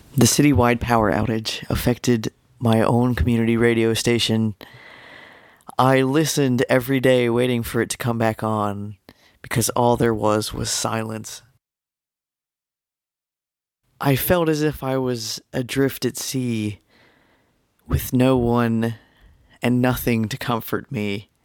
The citywide power outage affected my own community radio station. I listened every day waiting for it to come back on because all there was silence. I felt as if I was adrift at sea with no one and nothing to comfort me.